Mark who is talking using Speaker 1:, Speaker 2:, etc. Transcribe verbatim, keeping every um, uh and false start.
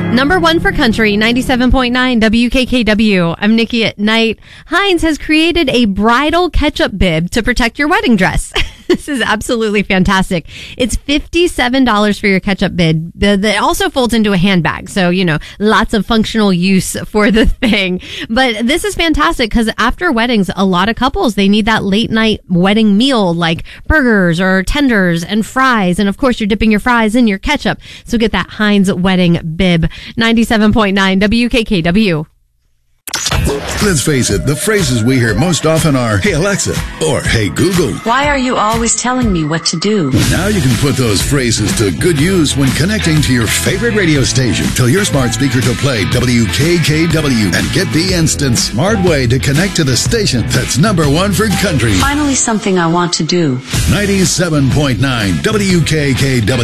Speaker 1: Number one for country, ninety-seven point nine W K K W. I'm Nikki at Night. Heinz has created a bridal ketchup bib to protect your wedding dress. This is absolutely fantastic. It's fifty-seven dollars for your ketchup bib. That also folds into a handbag. So, you know, lots of functional use for the thing. But this is fantastic because after weddings, a lot of couples, they need that late night wedding meal like burgers or tenders and fries. And of course, you're dipping your fries in your ketchup. So get that Heinz wedding bib. ninety-seven point nine W K K W.
Speaker 2: Let's face it, the phrases we hear most often are, "Hey Alexa," or "Hey Google."
Speaker 3: Why are you always telling me what to do?
Speaker 2: Now you can put those phrases to good use when connecting to your favorite radio station. Tell your smart speaker to play W K K W and get the instant smart way to connect to the station that's number one for country.
Speaker 3: Finally something I want to do.
Speaker 2: ninety-seven point nine W K K W.